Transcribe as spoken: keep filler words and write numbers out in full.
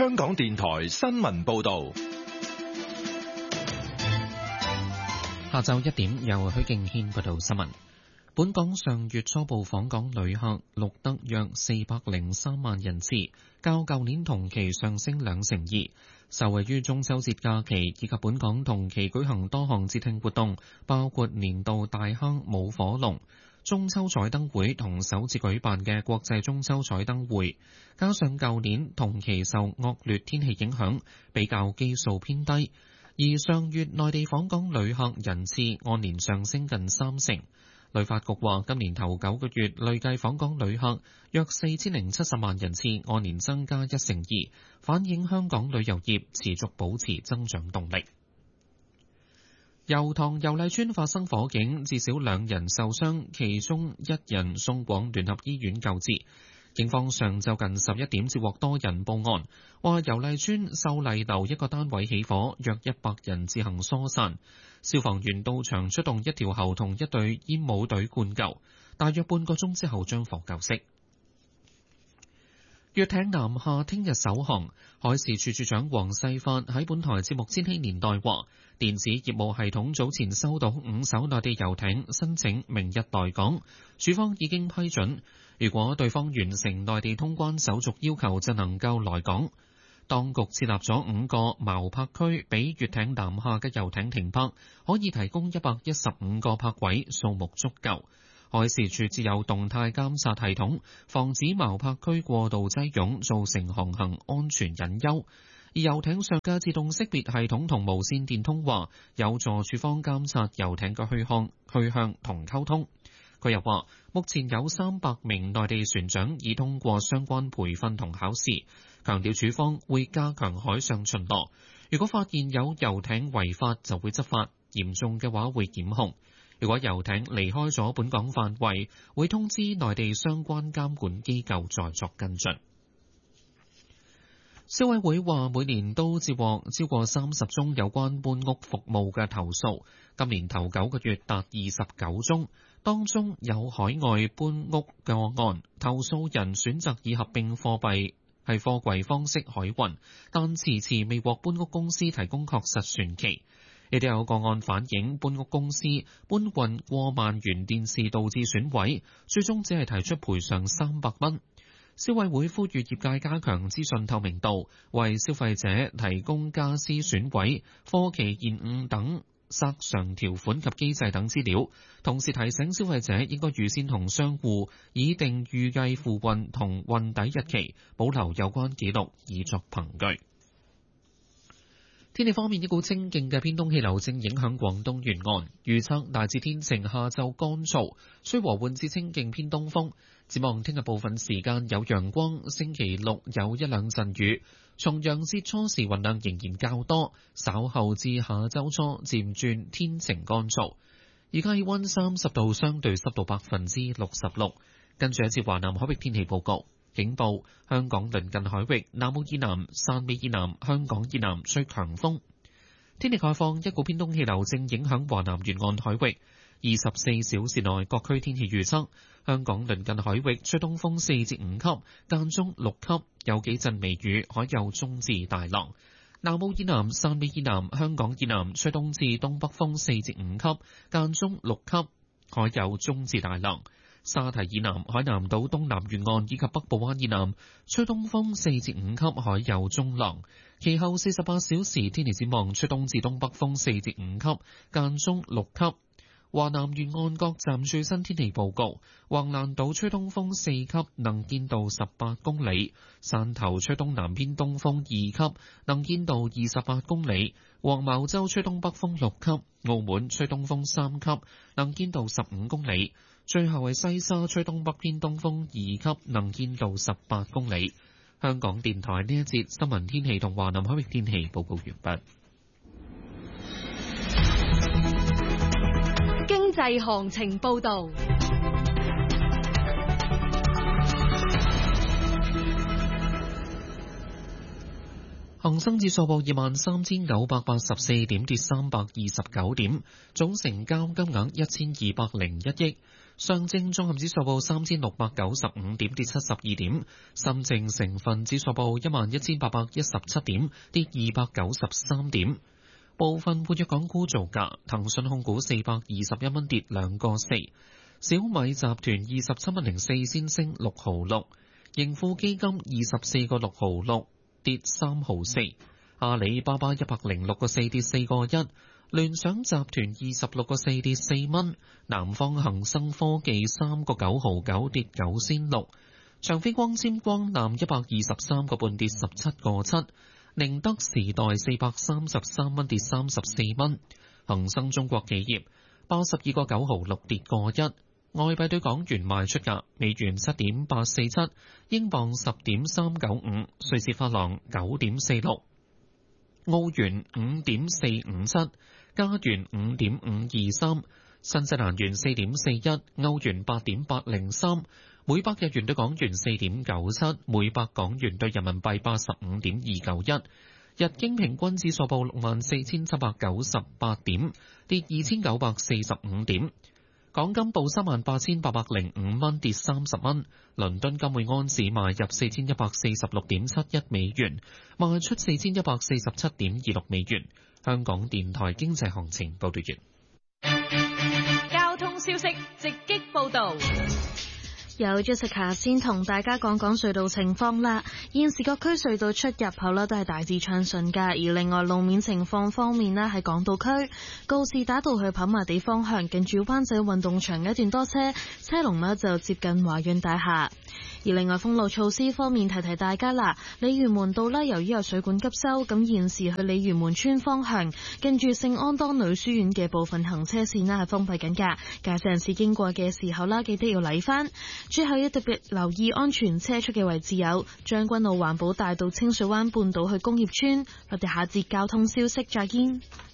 香港電台新聞報道。 下晝一點，由許敬軒報道新聞。本港上月初步訪港旅客錄得約四百零三萬人次，較舊年同期上升兩成二。受惠於中秋節假期以及本港同期舉行多項節慶活動，包括年度大坑舞火龍、中秋彩燈會同首次舉辦嘅國際中秋彩燈會，加上舊年同期受惡劣天氣影響，比較基數偏低。而上月內地訪港旅客人次按年上升近三成。旅發局話，今年頭九個月累計訪港旅客約四千零七十萬人次，按年增加一成二，反映香港旅遊業持續保持增長動力。油塘油麗邨發生火警，至少兩人受傷，其中一人送往聯合醫院救治。警方上晝近十一點接獲多人報案，話油麗邨秀麗樓一個單位起火，約一百人自行疏散。消防員到場出動一條喉同一隊煙霧隊灌救，大約半個鐘之後將火救熄。粵艇南下聽日首航，海事處處長黃世發喺本台節目《千禧年代》話，電子業務系統早前收到五艘內地遊艇申請明日來港，處方已經批准。如果對方完成內地通關手續要求，就能夠來港。當局設立咗五個錨泊區，俾粵艇南下嘅遊艇停泊，可以提供一百一十五個泊位，數目足夠。海事處設有動態監察系統，防止錨泊區過度擠擁，造成航行安全隱憂。而遊艇上嘅自動識別系統同無線電通話，有助處方監察遊艇嘅去向、去向同溝通。佢又話，目前有三百名內地船長已通過相關培訓同考試，強調處方會加強海上巡邏。如果發現有遊艇違法，就會執法，嚴重嘅話會檢控。如果遊艇離開咗本港範圍，會通知內地相關監管機構再作跟進。消委會話，每年都接獲超過三十宗有關搬屋服務嘅投訴，今年頭九個月達二十九宗，當中有海外搬屋個案，投訴人選擇以合併貨幣係貨櫃方式海運，但遲遲未獲搬屋公司提供確實船期。亦都有個案反映搬屋公司搬運過萬元電視導致損毀，最終只係提出賠償三百蚊。消委會呼籲業界加強資訊透明度，為消費者提供家私損毀、貨期延誤等索償條款及機制等資料，同時提醒消費者應該預先同商戶擬定預計付運同運抵日期，保留有關記錄以作憑據。天氣方面，一股清勁嘅偏東氣流正影響廣東沿岸，預測大致天晴，下晝乾燥，吹和緩至清勁偏東風。展望聽日部分時間有陽光，星期六有一兩陣雨。重陽節初時雲量仍然較多，稍後至下周初漸轉天晴乾燥。而家氣溫三十度，相對濕度百分之六十六。跟住一節華南海域天氣報告。警報：香港鄰近海域、南澳以南、汕尾以南、香港以南吹強風。天氣概況：一股偏東氣流正影響華南沿岸海域。二十四小時內各區天氣預測：香港鄰近海域吹東風四至五級，間中六級，有幾陣微雨，海有中至大浪。南澳以南、汕尾以南、香港以南吹東至東北風四至五級，間中六級，海有中至大浪。沙堤以南、海南島東南沿岸以及北部灣以南吹東風四至五級，海有中浪。其後四十八小時天氣展望，吹東至東北風四至五級，間中六級。華南沿岸各站最新天氣報告：橫瀾島吹東風四級，能見度十八公里；汕頭吹東南偏東風二級，能見度二十八公里；黃茅洲吹東北風六級；澳門吹東風三級，能見度十五公里。最後係西沙吹東北偏東風二級，能見度十八公里。香港電台呢一節新聞天氣同華南海域天氣報告完畢。 經濟行情報導。 恒生指數報二萬三千九百八十四點，跌三百二十九點，總成交金額一千二百零一億。上證綜合指數報三千六百九十五點，跌七十二點。深證成分指數報一萬一千八百一十七點，跌二百九十三點。部分活躍港股造價，騰訊控股四百二十一蚊，跌兩個四；小米集團二十七蚊零四先升六毫六；盈富基金二十四個六毫六，跌三毫四；阿里巴巴一百零六個四，跌四個一；聯想集團二十六個四，跌四蚊；南方恒生科技三個九毫九，跌九仙六；長飛光纖光纜一百二十三個半，跌十七個七；寧德時代四百三十三蚊，跌三十四蚊；恒生中國企業八十二個九毫六，跌個一。外幣對港元賣出價：美元七點八四七，英鎊十點三九五，瑞士法郎九點四六，澳元五點四五七，加元五點五二三，新西蘭元四點四一，歐元八點八零三，每百日元對港元四點九七，每百港元對人民幣八十五點二九一。日經平均指數報六萬四千七百九十八點，跌二千九百四十五點。港金報三萬八千八百零五蚊，跌三十蚊。倫敦金每安士買入四千一百四十六點七一美元，賣出四千一百四十七點二六美元。香港電台經濟行情報道完。 交通消息直擊報道。 有 Jessica 先同大家講講隧道情況啦。現時各區隧道出入口咧都係大致暢順㗎，而另外路面情況方面咧，喺港島區告士打道去跑馬地方向，近住灣仔運動場一段多車，車龍咧就接近華潤大廈。而另外封路措施方面，提提大家啦，鯉魚門道咧由於有水管急修，咁現時去鯉魚門村方向，近住聖安多女書院嘅部分行車線咧係封閉緊㗎，駕駛人士經過嘅時候啦，記得要禮返。最後要特別留意安全車速嘅位置有將軍澳環保大道清水灣半島去工業村。我哋下節交通消息再見。